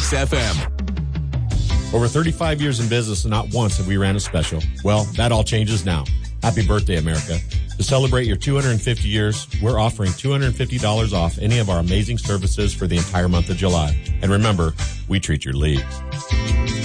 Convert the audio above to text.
Kicks FM. Over 35 years in business, and not once have we ran a special. Well, that all changes now. Happy birthday, America. To celebrate your 250 years, we're offering $250 off any of our amazing services for the entire month of July. And remember, we treat your league.